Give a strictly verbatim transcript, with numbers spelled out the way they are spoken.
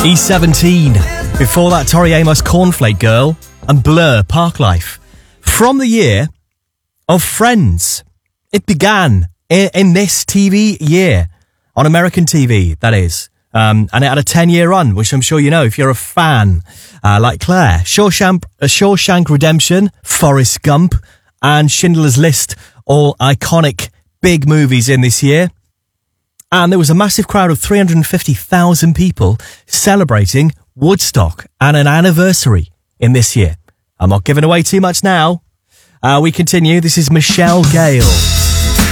E seventeen. Before that, Tori Amos, Cornflake Girl, and Blur, Parklife. From the year of Friends. It began in, in this T V year, on American T V, that is. Um, and it had a ten-year run, which I'm sure you know if you're a fan, uh, like Claire. Shawshank, uh, Shawshank Redemption, Forrest Gump, and Schindler's List, all iconic big movies in this year. And there was a massive crowd of three hundred fifty thousand people celebrating Woodstock and an anniversary in this year. I'm not giving away too much now. Uh, we continue. This is Michelle Gale.